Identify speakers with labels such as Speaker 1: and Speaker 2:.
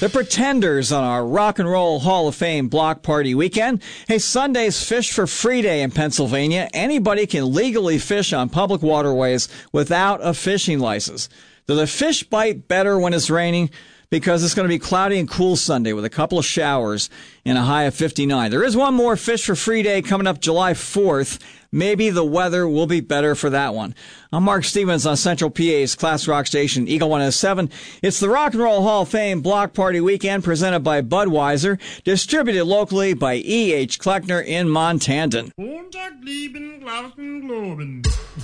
Speaker 1: The Pretenders on our Rock and Roll Hall of Fame block party weekend. Hey, Sunday's Fish for Free Day in Pennsylvania. Anybody can legally fish on public waterways without a fishing license. Do the fish bite better when it's raining? Because it's going to be cloudy and cool Sunday with a couple of showers and a high of 59. There is one more Fish for Free Day coming up July 4th. Maybe the weather will be better for that one. I'm Mark Stevens on Central PA's Class Rock Station, Eagle 107. It's the Rock and Roll Hall of Fame Block Party Weekend presented by Budweiser, distributed locally by E.H. Kleckner in Montanton.